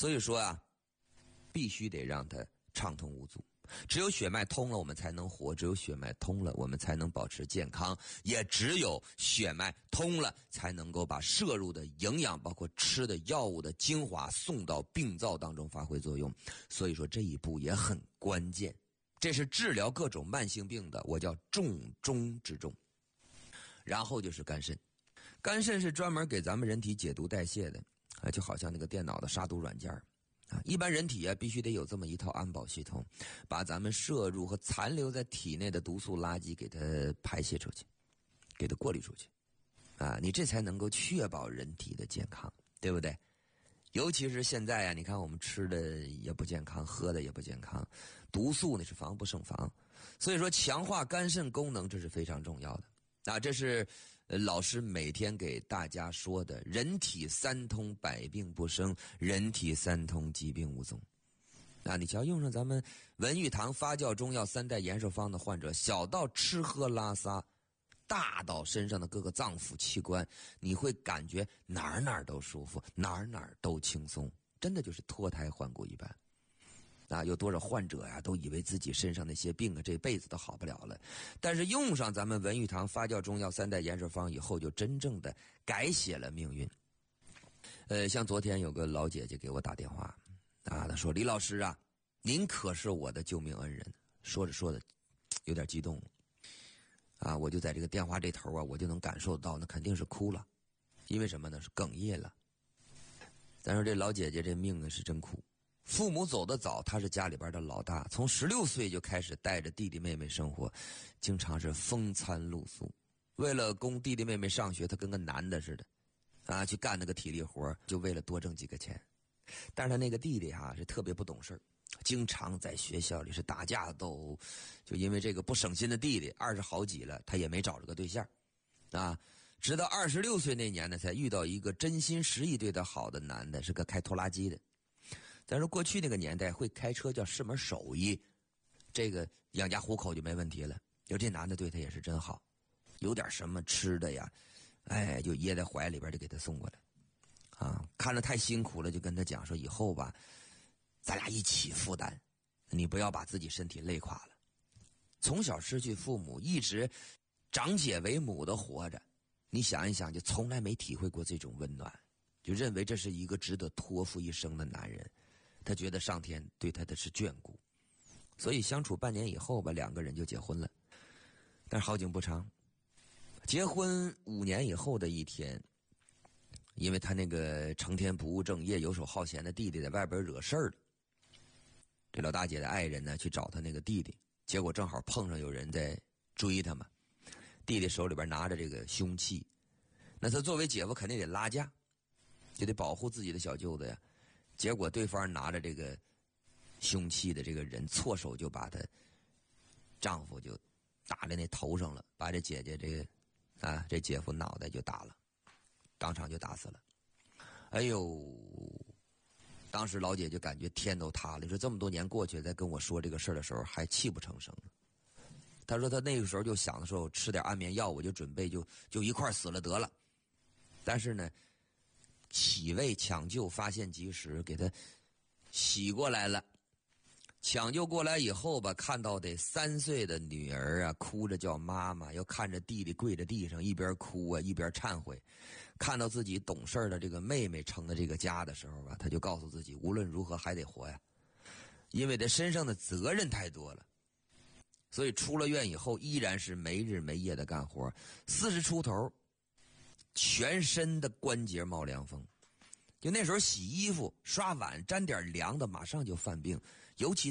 所以说啊，必须得让它畅通无阻。只有血脉通了，我们才能活；只有血脉通了，我们才能保持健康；也只有血脉通了，才能够把摄入的营养，包括吃的药物的精华送到病灶当中发挥作用。所以说这一步也很关键，这是治疗各种慢性病的，我叫重中之重。然后就是肝肾，肝肾是专门给咱们人体解毒代谢的啊，就好像那个电脑的杀毒软件啊，一般人体啊必须得有这么一套安保系统，把咱们摄入和残留在体内的毒素垃圾给它排泄出去，给它过滤出去，啊，你这才能够确保人体的健康，对不对？尤其是现在啊，你看我们吃的也不健康，喝的也不健康，毒素呢是防不胜防，所以说强化肝肾功能这是非常重要的。啊，这是老师每天给大家说的，人体三通，百病不生；人体三通，疾病无踪。啊，你瞧，用上咱们文玉堂发酵中药3代延寿方的患者，小到吃喝拉撒，大到身上的各个脏腑器官，你会感觉哪儿都舒服，哪儿都轻松，真的就是脱胎换骨一般。啊，有多少患者呀，都以为自己身上那些病啊，这辈子都好不了了。但是用上咱们文玉堂发酵中药3代延寿方以后，就真正的改写了命运。像昨天有个老姐姐给我打电话，啊，她说：“李老师啊，您可是我的救命恩人。”说着有点激动了。啊，我就在这个电话这头啊，我就能感受到，那肯定是哭了，因为什么呢？是哽咽了。咱说这老姐姐这命呢是真苦。父母走得早，他是家里边的老大，从16岁就开始带着弟弟妹妹生活，经常是风餐露宿。为了供弟弟妹妹上学，他跟个男的似的，啊，去干那个体力活，就为了多挣几个钱。但是他那个弟弟是特别不懂事，经常在学校里是打架斗殴，就因为这个不省心的弟弟，20好几了，他也没找着个对象，啊，直到26岁那年呢，才遇到一个真心实意对他好的男的，是个开拖拉机的。咱说过去那个年代，会开车叫是门手艺，这个养家糊口就没问题了。就这男的对他也是真好，有点什么吃的呀，哎，就掖在怀里边就给他送过来。啊，看着太辛苦了，就跟他讲说，以后吧，咱俩一起负担，你不要把自己身体累垮了。从小失去父母，一直长姐为母的活着，你想一想，就从来没体会过这种温暖，就认为这是一个值得托付一生的男人。他觉得上天对他的是眷顾，所以相处半年以后吧，2个人就结婚了。但是好景不长，结婚5年以后的一天，因为他那个成天不务正业、游手好闲的弟弟在外边惹事儿了，这老大姐的爱人呢去找他那个弟弟，结果正好碰上有人在追他嘛，弟弟手里边拿着这个凶器，那他作为姐夫肯定得拉架，就得保护自己的小舅子呀。结果对方拿着这个凶器的这个人错手就把他丈夫就打在那头上了，把这姐姐这姐夫脑袋就打了，当场就打死了。哎呦，当时老姐就感觉天都塌了，说这么多年过去，在跟我说这个事儿的时候还泣不成声。她说她那个时候就想的时候吃点安眠药，我就准备就一块死了得了。但是呢，洗胃抢救发现及时，给他洗过来了。抢救过来以后吧，看到得3岁的女儿啊，哭着叫妈妈，又看着弟弟跪在地上，一边哭啊一边忏悔。看到自己懂事的这个妹妹成了这个家的时候吧，他就告诉自己，无论如何还得活呀，因为他身上的责任太多了。所以出了院以后，依然是没日没夜的干活，40出头。全身的关节冒凉风，就那时候洗衣服刷碗沾点凉的马上就犯病，尤其